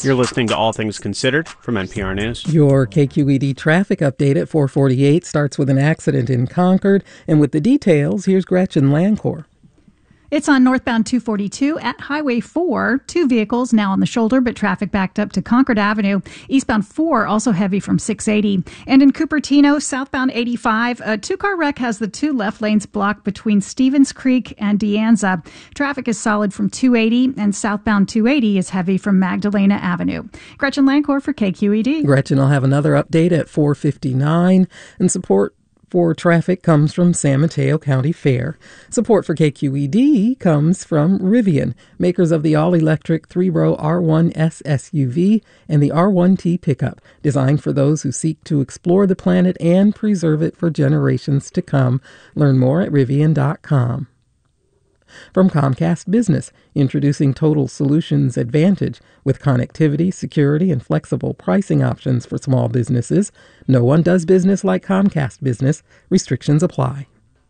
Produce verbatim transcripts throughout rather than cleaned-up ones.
You're listening to All Things Considered from N P R News. Your K Q E D traffic update at four forty-eight starts with an accident in Concord. And with the details, here's Gretchen Lancourt. It's on northbound two forty-two at Highway four. Two vehicles now on the shoulder, but traffic backed up to Concord Avenue. Eastbound four also heavy from six eighty. And in Cupertino, southbound eighty-five, a two-car wreck has the two left lanes blocked between Stevens Creek and De Anza. Traffic is solid from two eighty, and southbound two eighty is heavy from Magdalena Avenue. Gretchen Lancourt for K Q E D. Gretchen will have another update at four fifty-nine, and support for traffic comes from San Mateo County Fair. Support for K Q E D comes from Rivian, makers of the all-electric three-row R one S S U V and the R one T pickup, designed for those who seek to explore the planet and preserve it for generations to come. Learn more at rivian dot com. From Comcast Business, introducing Total Solutions Advantage with connectivity, security, and flexible pricing options for small businesses. No one does business like Comcast Business. Restrictions apply.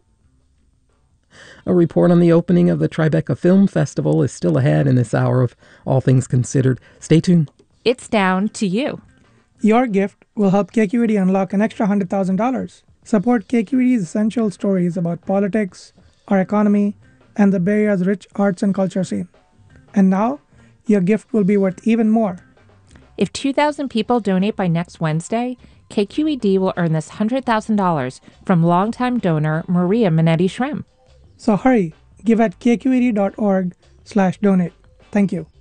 A report on the opening of the Tribeca Film Festival is still ahead in this hour of All Things Considered. Stay tuned. It's down to you. Your gift will help K Q E D unlock an extra one hundred thousand dollars. Support K Q E D's essential stories about politics, our economy, and the Bay Area's rich arts and culture scene. And now, your gift will be worth even more. If two thousand people donate by next Wednesday, K Q E D will earn this one hundred thousand dollars from longtime donor Maria Minetti Shrim. So hurry, give at k q e d dot org slash donate. Thank you.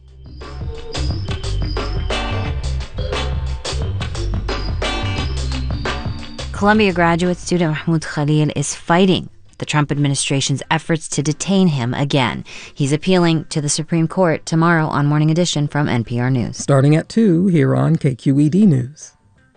Columbia graduate student Mahmoud Khalil is fighting the Trump administration's efforts to detain him again. He's appealing to the Supreme Court tomorrow on Morning Edition from N P R News. Starting at two here on K Q E D News.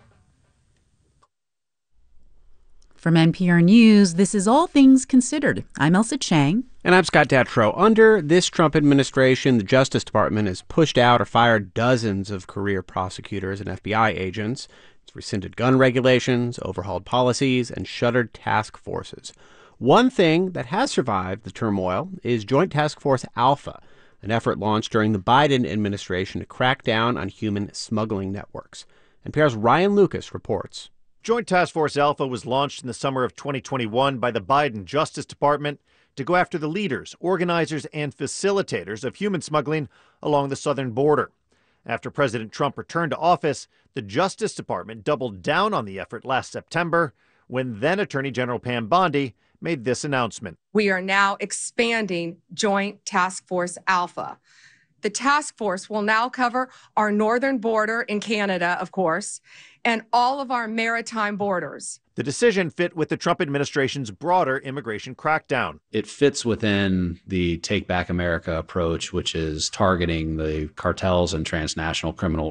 From N P R News, this is All Things Considered. I'm Elsa Chang. And I'm Scott Detrow. Under this Trump administration, the Justice Department has pushed out or fired dozens of career prosecutors and F B I agents. It's rescinded gun regulations, overhauled policies, and shuttered task forces. One thing that has survived the turmoil is Joint Task Force Alpha, an effort launched during the Biden administration to crack down on human smuggling networks. N P R's Ryan Lucas reports. Joint Task Force Alpha was launched in the summer of twenty twenty-one by the Biden Justice Department to go after the leaders, organizers, and facilitators of human smuggling along the southern border. After President Trump returned to office, the Justice Department doubled down on the effort last September when then Attorney General Pam Bondi made this announcement. We are now expanding Joint Task Force Alpha. The task force will now cover our northern border in Canada, of course, and all of our maritime borders. The decision fit with the Trump administration's broader immigration crackdown. It fits within the Take Back America approach, which is targeting the cartels and transnational criminal